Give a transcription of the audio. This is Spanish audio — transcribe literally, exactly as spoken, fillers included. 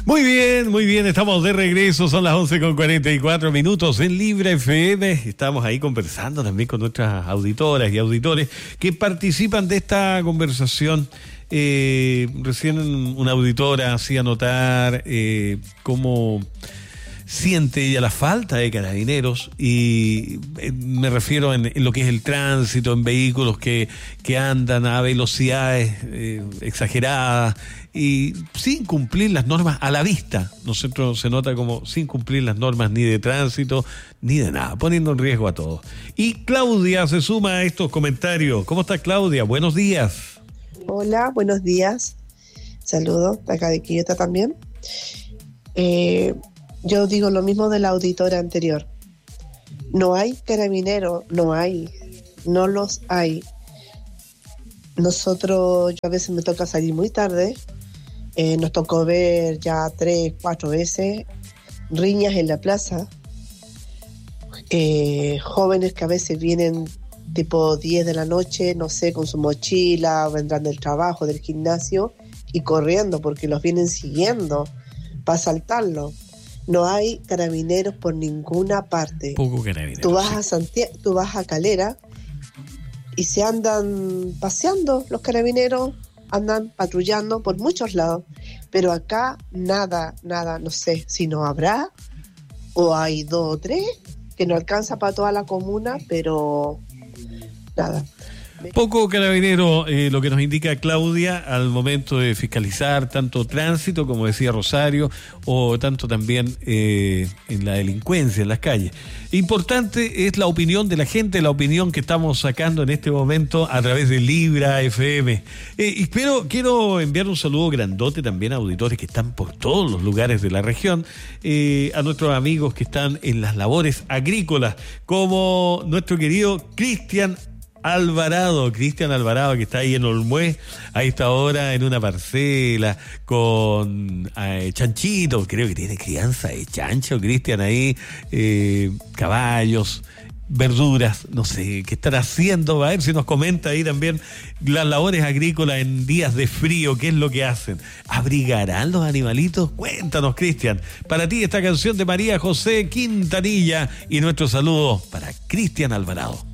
Muy bien, muy bien, estamos de regreso, son las once con cuarenta y cuatro minutos en Libre F M. Estamos ahí conversando también con nuestras auditoras y auditores que participan de esta conversación. Eh, recién una auditora hacía notar eh, cómo siente ella la falta de carabineros, y eh, me refiero en, en lo que es el tránsito, en vehículos que, que andan a velocidades eh, exageradas y sin cumplir las normas a la vista. Nosotros se nota como sin cumplir las normas ni de tránsito ni de nada, poniendo en riesgo a todos. Y Claudia se suma a estos comentarios. ¿Cómo está, Claudia? Buenos días. Hola, buenos días. Saludos acá de Quillota también. Eh, yo digo lo mismo de la auditora anterior. No hay carabineros, no hay, no los hay. Nosotros, yo a veces me toca salir muy tarde. Eh, nos tocó ver ya tres, cuatro veces riñas en la plaza. Eh, jóvenes que a veces vienen tipo diez de la noche, no sé, con su mochila, vendrán del trabajo, del gimnasio, y corriendo porque los vienen siguiendo para asaltarlos. No hay carabineros por ninguna parte. Poco carabineros. Tú vas sí. a Santiago, tú vas a Calera y se andan paseando los carabineros, andan patrullando por muchos lados, pero acá nada, nada, no sé si no habrá o hay dos o tres que no alcanza para toda la comuna, pero nada. Poco carabinero, eh, lo que nos indica Claudia al momento de fiscalizar tanto tránsito, como decía Rosario, o tanto también eh, en la delincuencia en las calles. Importante es la opinión de la gente, la opinión que estamos sacando en este momento a través de Libra F M. Eh, y pero quiero enviar un saludo grandote también a auditores que están por todos los lugares de la región, eh, a nuestros amigos que están en las labores agrícolas, como nuestro querido Cristian Alvarado, Cristian Alvarado, que está ahí en Olmué, a esta hora en una parcela con eh, chanchito, creo que tiene crianza de chancho, Cristian ahí, eh, caballos, verduras, no sé qué estará haciendo, a ver si nos comenta ahí también las labores agrícolas en días de frío, qué es lo que hacen. ¿Abrigarán los animalitos? Cuéntanos, Cristian. Para ti esta canción de María José Quintanilla y nuestro saludo para Cristian Alvarado.